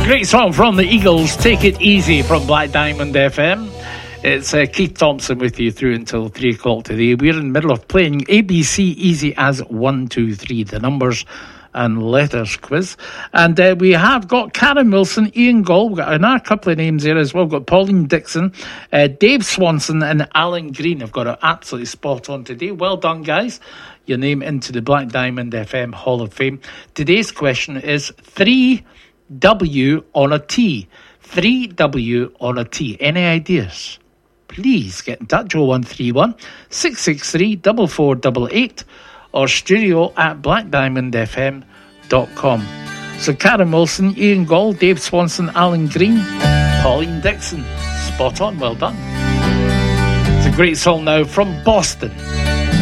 Great song from the Eagles, Take It Easy, from Black Diamond FM. It's Keith Thompson with you through until 3 o'clock today. We're in the middle of playing ABC Easy as 1, 2, 3, the numbers and letters quiz. And we have got Karen Wilson, Ian Gall, we've got another couple of names there as well. We've got Pauline Dixon, Dave Swanson and Alan Green have got it absolutely spot on today. Well done, guys. Your name into the Black Diamond FM Hall of Fame. Today's question is 3W on a T. 3W on a T. Any ideas? Please get in touch, 0131 663 4488 or studio at blackdiamondfm.com. So Karen Wilson, Ian Gall, Dave Swanson, Alan Green, Pauline Dixon. Spot on, well done. It's a great song now from Boston.